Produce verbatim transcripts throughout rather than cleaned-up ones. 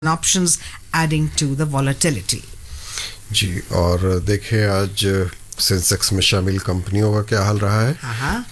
options adding to the volatility. जी और देखें आज सेंसेक्स में शामिल कंपनियों का क्या हाल रहा है।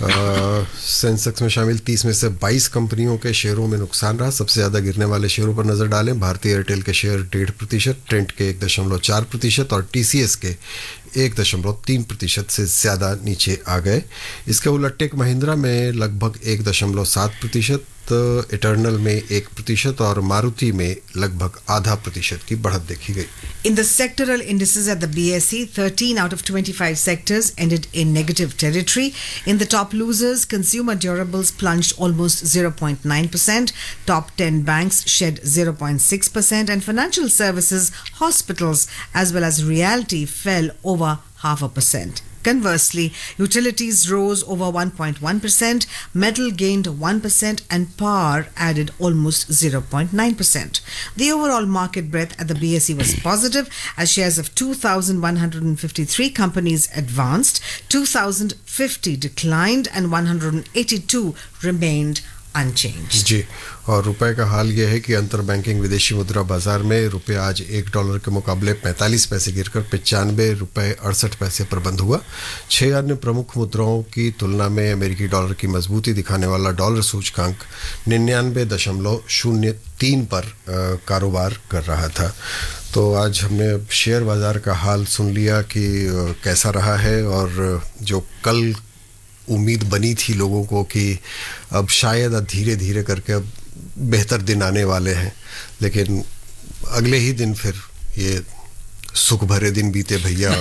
आ, सेंसेक्स में शामिल तीस में से बाईस कंपनियों के शेयरों में नुकसान रहा। सबसे ज़्यादा गिरने वाले शेयरों पर नज़र डालें। भारतीय एयरटेल के शेयर डेढ़ प्रतिशत, ट्रेंट के एक दशमलव चार प्रतिशत और टीसीएस के एक दशमलव तीन प्रतिशत से ज़्यादा नीचे आ गए। इसके उलट टेक महिंद्रा में लगभग एक दशमलव सात प्रतिशत, इटर्नल में एक प्रतिशत और मारुति में लगभग आधा प्रतिशत की बढ़त देखी गई। In the sectoral indices at the B S E, thirteen out of twenty-five sectors ended in negative territory. In the top losers, consumer durables plunged almost zero point nine percent, top ten banks shed zero point six percent, and financial services, hospitals, as well as realty fell over half a percent. Conversely, utilities rose over one point one percent, metal gained one percent, and power added almost zero point nine percent. The overall market breadth at the B S E was positive as shares of two thousand one hundred fifty-three companies advanced, two thousand fifty declined, and one hundred eighty-two remained unchanged. जी और रुपए का हाल यह है कि अंतर banking विदेशी मुद्रा बाजार में रुपए आज एक डॉलर के मुकाबले पैंतालीस पैसे गिरकर पचानवे रुपए अड़सठ पैसे पर बंद हुआ। छह अन्य प्रमुख मुद्राओं की तुलना में अमेरिकी डॉलर की मजबूती दिखाने वाला डॉलर सूचकांक निन्यानवे दशमलव शून्य तीन पर आ, कारोबार कर रहा था। तो आज हमने शेयर बाजार का हाल सुन लिया कि आ, कैसा रहा है और जो कल उम्मीद बनी थी लोगों को कि अब शायद धीरे धीरे करके अब बेहतर दिन आने वाले हैं, लेकिन अगले ही दिन फिर ये सुख भरे दिन बीते भैया।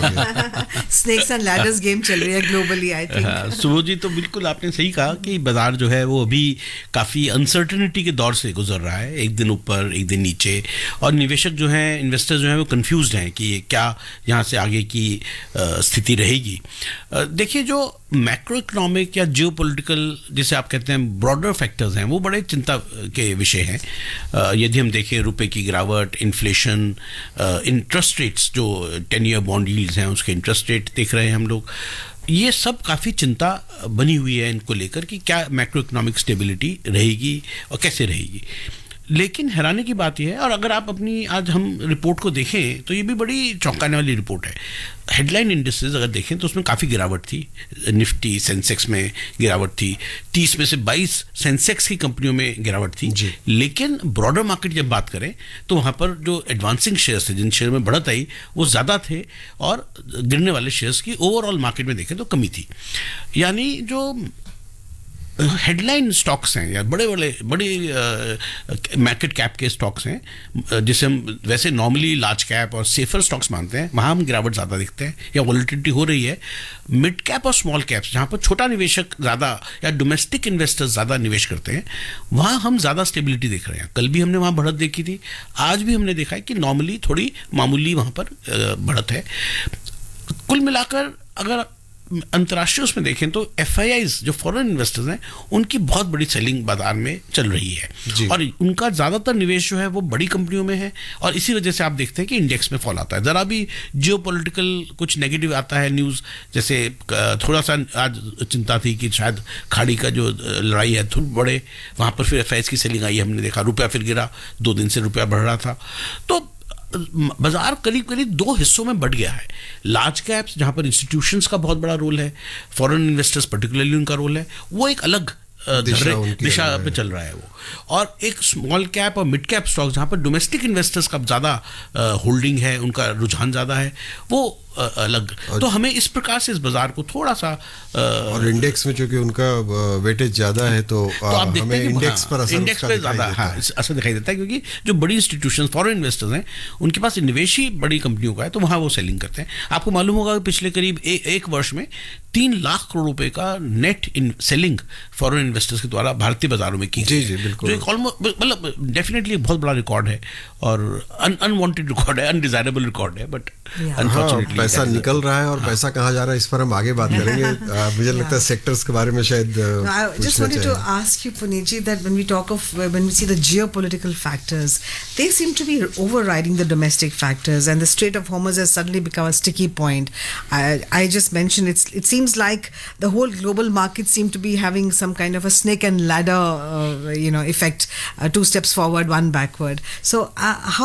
स्नेक्स एंड लैडर्स गेम चल रही है ग्लोबली आई थिंक। सुबोध जी, तो बिल्कुल आपने सही कहा कि बाजार जो है वो अभी काफ़ी अनसर्टेनिटी के दौर से गुजर रहा है, एक दिन ऊपर एक दिन नीचे, और निवेशक जो हैं, इन्वेस्टर्स जो हैं वो कंफ्यूज्ड हैं कि क्या यहाँ से आगे की स्थिति रहेगी। देखिए, जो मैक्रो इकोनॉमिक या जियो पोलिटिकल जिसे आप कहते हैं ब्रॉडर फैक्टर्स हैं वो बड़े चिंता के विषय हैं। यदि हम देखें रुपए की गिरावट, इन्फ्लेशन, इंटरेस्ट रेट्स जो टेन ईयर बॉन्ड यील्ड्स हैं उसके इंटरेस्ट रेट देख रहे हैं हम लोग, ये सब काफ़ी चिंता बनी हुई है इनको लेकर कि क्या मैक्रो इकोनॉमिक स्टेबिलिटी रहेगी और कैसे रहेगी। लेकिन हैरानी की बात यह है, और अगर आप अपनी आज हम रिपोर्ट को देखें तो ये भी बड़ी चौंकाने वाली रिपोर्ट है। हेडलाइन इंडेक्सेस अगर देखें तो उसमें काफ़ी गिरावट थी। निफ्टी सेंसेक्स में गिरावट थी, तीस में से बाईस सेंसेक्स की कंपनियों में गिरावट थी। लेकिन ब्रॉडर मार्केट जब बात करें तो वहाँ पर जो एडवांसिंग शेयर्स थे, जिन शेयर में बढ़त आई, वो ज़्यादा थे, और गिरने वाले शेयर्स की ओवरऑल मार्केट में देखें तो कमी थी। यानी जो हेडलाइन स्टॉक्स हैं या बड़े बड़े बड़े मार्केट कैप के स्टॉक्स हैं, जिसे हम वैसे नॉर्मली लार्ज कैप और सेफर स्टॉक्स मानते हैं, वहाँ हम गिरावट ज़्यादा दिखते हैं या वॉलेटिलिटी हो रही है। मिड कैप और स्मॉल कैप्स, जहाँ पर छोटा निवेशक ज़्यादा या डोमेस्टिक इन्वेस्टर्स ज़्यादा निवेश करते हैं, वहाँ हम ज़्यादा स्टेबिलिटी देख रहे हैं। कल भी हमने वहाँ बढ़त देखी थी, आज भी हमने देखा है कि नॉर्मली थोड़ी मामूली वहाँ पर बढ़त है। कुल मिलाकर अगर अंतर्राष्ट्रीय उसमें देखें तो एफ आई आईज जो फॉरेन इन्वेस्टर्स हैं उनकी बहुत बड़ी सेलिंग बाजार में चल रही है, और उनका ज़्यादातर निवेश जो है वो बड़ी कंपनियों में है, और इसी वजह से आप देखते हैं कि इंडेक्स में फॉल आता है। ज़रा भी जियो पॉलिटिकल कुछ नेगेटिव आता है न्यूज़, जैसे थोड़ा सा आज चिंता थी कि शायद खाड़ी का जो लड़ाई है थोड़ी बढ़े, वहाँ पर फिर एफ आई आईज की सेलिंग आई, हमने देखा रुपया फिर गिरा, दो दिन से रुपया बढ़ रहा था। तो बाजार करीब करीब दो हिस्सों में बढ़ गया है। लार्ज कैप्स जहां पर इंस्टीट्यूशंस का बहुत बड़ा रोल है, फॉरेन इन्वेस्टर्स पर्टिकुलरली उनका रोल है, वो एक अलग दिशा, दिशा पे चल रहा है वो, और एक स्मॉल कैप और मिड कैप स्टॉक जहां पर डोमेस्टिक इन्वेस्टर्स का ज़्यादा होल्डिंग है, उनका रुझान ज़्यादा है, वो अलग। तो हमें इस प्रकार से इस बाजार को थोड़ा सा आ, और इंडेक्स में चूंकि उनका वेटेज ज़्यादा है तो, तो आप देखते हैं इंडेक्स हाँ, पर असर इंडेक्स पे ज़्यादा हाँ, असर दिखाई देता है, क्योंकि जो बड़ी इंस्टीट्यूशन फॉरेन इन्वेस्टर्स हैं उनके पास निवेश ही बड़ी कंपनियों का है, तो वहाँ वो सेलिंग करते हैं। आपको मालूम होगा कि पिछले करीब ए, एक वर्ष में तीन लाख करोड़ रुपए का net in selling foreign investors के द्वारा भारतीय बाजारों में की जी जी बिल्कुल, जो एक ऑलमोस्ट मतलब डेफिनेटली बहुत बड़ा रिकॉर्ड है, और अनवांटेड रिकॉर्ड है, अनडिजायरेबल रिकॉर्ड है, बट अनफॉर्चुनेटली पैसा निकल रहा है और हाँ. पैसा कहाँ जा रहा है इस पर हम आगे बात करेंगे। मुझे लगता है सेक्टर्स के बारे में शायद just wanted to ask you, Puneetji, that when we talk of when we see the geopolitical factors, they seem to be overriding the domestic factors, and the Strait of Hormuz has suddenly become a sticky point. I, I just mentioned it's it seems like the whole global market seem to be having some kind of a snake and ladder, uh, you know, effect, uh, two steps forward, one backward. So uh, how